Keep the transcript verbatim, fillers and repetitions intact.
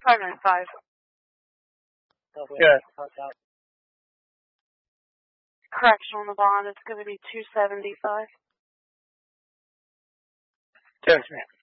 five nine five. Good. Correction on the bond, it's going to be two seventy-five. Yes, ma'am.